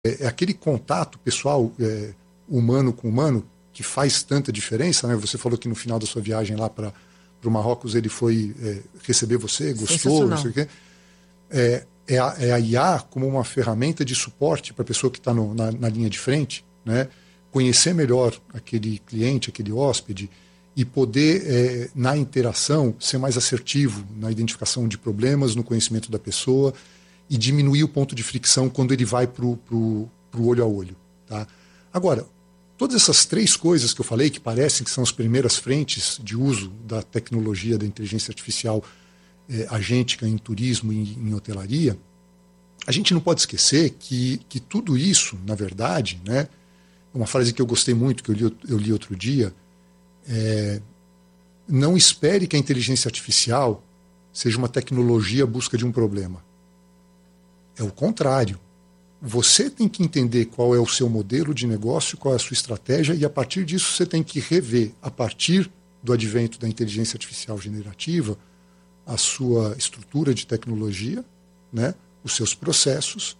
É aquele contato pessoal, humano com humano, que faz tanta diferença, né? Você falou que no final da sua viagem lá para o Marrocos ele foi receber você, gostou, não sei o quê. É a IA como uma ferramenta de suporte para a pessoa que está na linha de frente, né? Conhecer melhor aquele cliente, aquele hóspede, e poder, na interação, ser mais assertivo na identificação de problemas, no conhecimento da pessoa, e diminuir o ponto de fricção quando ele vai para o olho a olho. Tá? Agora, todas essas três coisas que eu falei, que parecem que são as primeiras frentes de uso da tecnologia da inteligência artificial agêntica em turismo e em hotelaria, a gente não pode esquecer que tudo isso, na verdade, né, uma frase que eu gostei muito, que eu li outro dia, não espere que a inteligência artificial seja uma tecnologia à busca de um problema. É o contrário. Você tem que entender qual é o seu modelo de negócio, qual é a sua estratégia, e a partir disso você tem que rever, a partir do advento da inteligência artificial generativa, a sua estrutura de tecnologia, né, os seus processos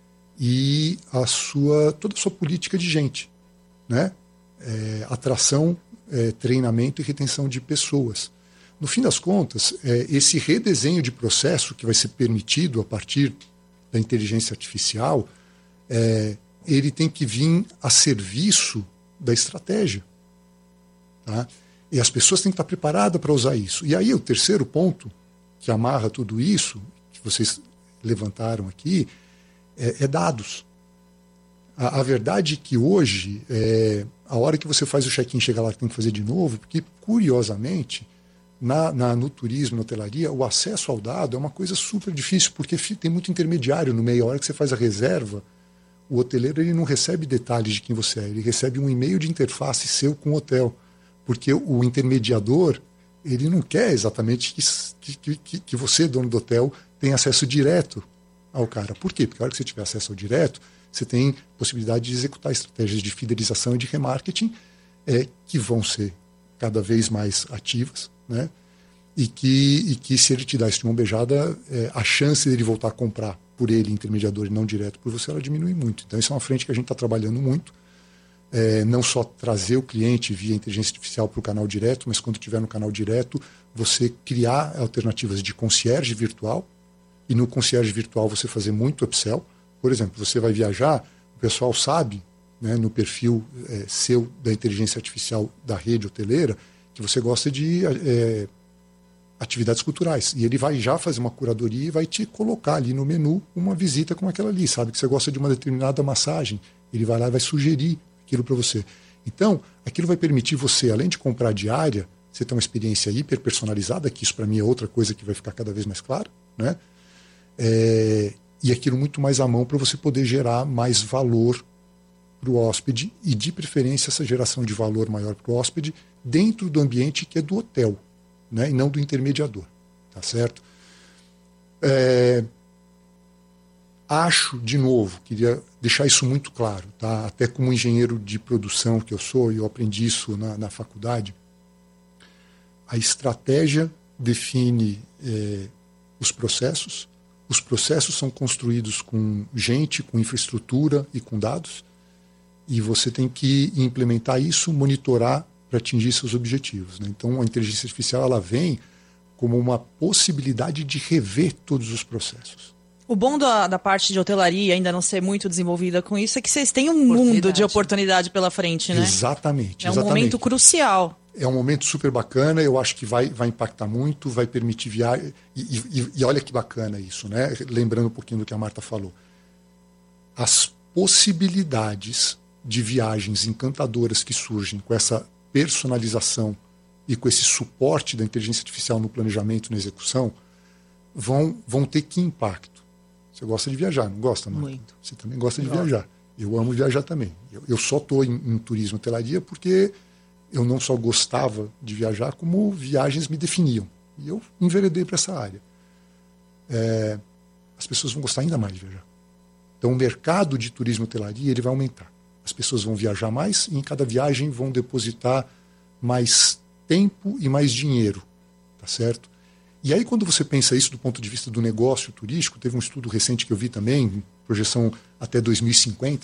e toda a sua política de gente, né? Atração, treinamento e retenção de pessoas. No fim das contas, esse redesenho de processo que vai ser permitido a partir da inteligência artificial, ele tem que vir a serviço da estratégia. Tá? E as pessoas têm que estar preparadas para usar isso. E aí o terceiro ponto que amarra tudo isso, que vocês levantaram aqui, é dados. A verdade é que hoje, a hora que você faz o check-in, chega lá que tem que fazer de novo, porque, curiosamente, no turismo, na hotelaria, o acesso ao dado é uma coisa super difícil, porque tem muito intermediário no meio. A hora que você faz a reserva, o hoteleiro ele não recebe detalhes de quem você é, ele recebe um e-mail de interface seu com o hotel, porque o intermediador ele não quer exatamente que você, dono do hotel, tenha acesso direto ao cara. Por quê? Porque a hora que você tiver acesso ao direto, você tem possibilidade de executar estratégias de fidelização e de remarketing que vão ser cada vez mais ativas, né? E que se ele te dá esse de mão beijada, a chance dele voltar a comprar por ele, intermediador, e não direto por você, ela diminui muito. Então, isso é uma frente que a gente está trabalhando muito. Não só trazer o cliente via inteligência artificial para o canal direto, mas quando estiver no canal direto, você criar alternativas de concierge virtual, e no concierge virtual você fazer muito upsell. Por exemplo, você vai viajar, o pessoal sabe, né, no perfil seu da inteligência artificial da rede hoteleira, que você gosta de atividades culturais. E ele vai já fazer uma curadoria e vai te colocar ali no menu uma visita como aquela ali. Sabe que você gosta de uma determinada massagem, ele vai lá e vai sugerir aquilo para você. Então, aquilo vai permitir você, além de comprar diária, você ter uma experiência hiper personalizada, que isso para mim é outra coisa que vai ficar cada vez mais claro, né? E aquilo muito mais à mão para você poder gerar mais valor para o hóspede, e de preferência essa geração de valor maior para o hóspede dentro do ambiente que é do hotel, né? E não do intermediador, tá certo? Acho, de novo, queria deixar isso muito claro, tá? Até como engenheiro de produção que eu sou, e eu aprendi isso na faculdade, a estratégia define os processos são construídos com gente, com infraestrutura e com dados, e você tem que implementar isso, monitorar para atingir seus objetivos, né? Então, a inteligência artificial ela vem como uma possibilidade de rever todos os processos. O bom da parte de hotelaria ainda não ser muito desenvolvida com isso é que vocês têm um mundo de oportunidade pela frente, né? Exatamente. É um momento crucial. É um momento super bacana, eu acho que vai impactar muito, vai permitir viagem. E olha que bacana isso, né? Lembrando um pouquinho do que a Marta falou. As possibilidades de viagens encantadoras que surgem com essa personalização e com esse suporte da inteligência artificial no planejamento e na execução vão ter que impacto. Você gosta de viajar, não gosta, Marta? Muito. Você também gosta de viajar. Eu amo viajar também. Eu só estou em turismo e hotelaria porque eu não só gostava de viajar, como viagens me definiam. E eu enveredei para essa área. As pessoas vão gostar ainda mais de viajar. Então, o mercado de turismo e hotelaria ele vai aumentar. As pessoas vão viajar mais e em cada viagem vão depositar mais tempo e mais dinheiro. Tá certo? E aí, quando você pensa isso do ponto de vista do negócio turístico, teve um estudo recente que eu vi também, projeção até 2050,